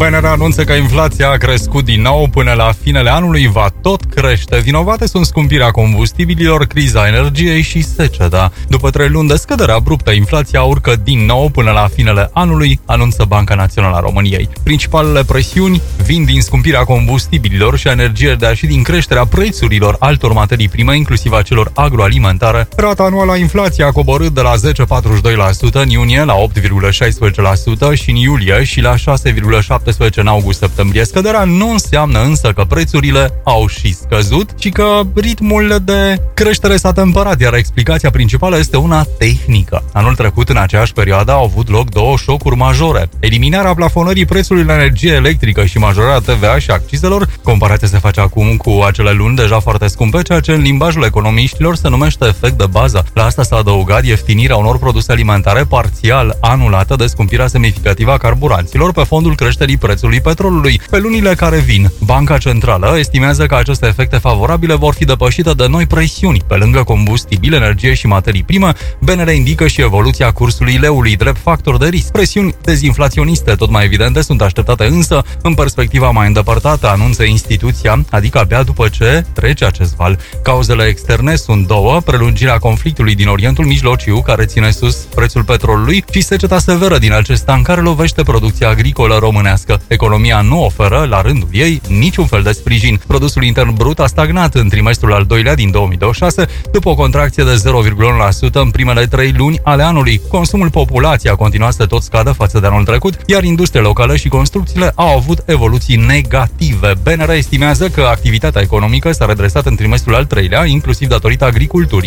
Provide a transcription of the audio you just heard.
BNR anunță că inflația a crescut din nou până la finele anului, va tot crește. Vinovate sunt scumpirea combustibililor, criza energiei și seceta. După 3 luni de scădere abruptă, inflația urcă din nou până la finele anului, anunță Banca Națională a României. Principalele presiuni vin din scumpirea combustibililor și a energiei, dar și din creșterea prețurilor altor materii prime, inclusiv a celor agroalimentare. Rata anuală a inflației a coborât de la 10,42% în iunie la 8,16% și în iulie și la 6,17% în august-septembrie. Scăderea nu înseamnă însă că prețurile au și scăzut, ci că ritmul de creștere s-a temperat, iar explicația principală este una tehnică. Anul trecut, în aceeași perioadă, au avut loc 2 șocuri majore. Eliminarea plafonării prețului la energie electrică și majorarea TVA și accizelor. Comparația se face acum cu acele luni deja foarte scumpe, ceea ce în limbajul economiștilor se numește efect de bază. La asta s-a adăugat ieftinirea unor produse alimentare parțial anulată de scumpirea semnificativă a carburanților pe fondul creșterii prețului petrolului. Pe lunile care vin, Banca Centrală estimează că aceste efecte favorabile vor fi depășite de noi presiuni. Pe lângă combustibil, energie și materii prime, BNR indică și evoluția cursului leului drept factor de risc. Presiuni dezinflaționiste tot mai evidente sunt așteptate însă în perspectiva mai îndepărtată, anunță instituția, adică abia după ce trece acest val. Cauzele externe sunt 2: prelungirea conflictului din Orientul Mijlociu, care ține sus prețul petrolului, și seceta severă din acest an, care lovește producția agricolă românească. Economia nu oferă, la rândul ei, niciun fel de sprijin. Produsul intern brut a stagnat în trimestrul al doilea din 2026, după o contracție de 0,1% în primele 3 luni ale anului. Consumul populației a continuat să tot scadă față de anul trecut, iar industria locală și construcțiile au avut evoluții negative. BNR estimează că activitatea economică s-a redresat în trimestrul al treilea, inclusiv datorită agriculturii,